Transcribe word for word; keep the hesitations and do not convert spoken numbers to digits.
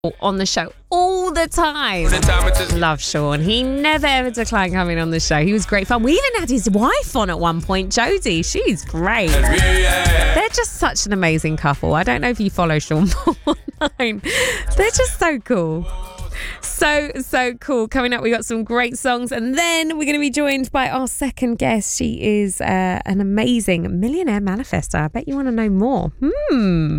on the show all the time. Love Sean. He never ever declined coming on the show. He was great fun. We even had his wife on at one point, Jodie. She's great. They're just such an amazing couple. I don't know if you follow Sean Paul online. They're just so cool. So, so cool. Coming up, we got some great songs. And then we're going to be joined by our second guest. She is uh, an amazing millionaire manifestor. I bet you want to know more. Hmm.